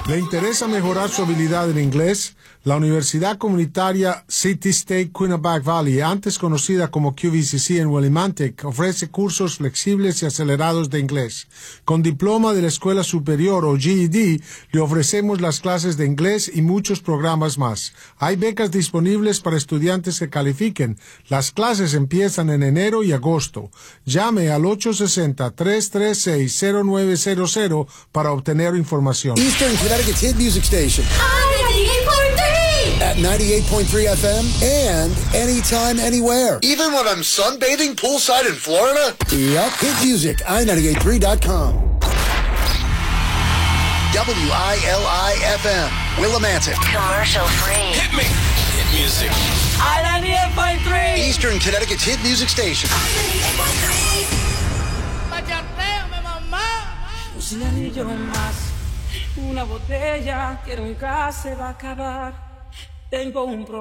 ¿Le interesa mejorar su habilidad en inglés? La Universidad Comunitaria City State Quinnipiac Valley, antes conocida como QVCC en Willimantic, ofrece cursos flexibles y acelerados de inglés. Con diploma de la Escuela Superior o GED, le ofrecemos las clases de inglés y muchos programas más. Hay becas disponibles para estudiantes que califiquen. Las clases empiezan en enero y agosto. Llame al 860-336-0900 para obtener información. Eastern Connecticut's hit music station. At 98.3 FM and anytime, anywhere. Even when I'm sunbathing poolside in Florida? Yup. Hit music, i983.com. WILI-FM, Willimantic. Commercial free. Hit me. Hit music. I-98.3. Eastern Connecticut's hit music station. Un cigarrillo más, una botella que nunca se va a acabar. Tengo un problema.